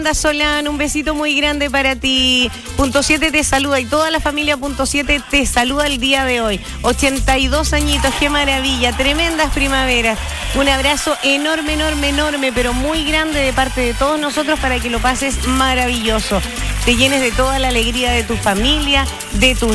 Solán, un besito muy grande para ti. Punto 7 te saluda y toda la familia Punto 7 te saluda el día de hoy. 82 añitos, qué maravilla, tremendas primaveras. Un abrazo enorme, enorme, enorme, pero muy grande de parte de todos nosotros para que lo pases maravilloso. Te llenes de toda la alegría de tu familia, de tus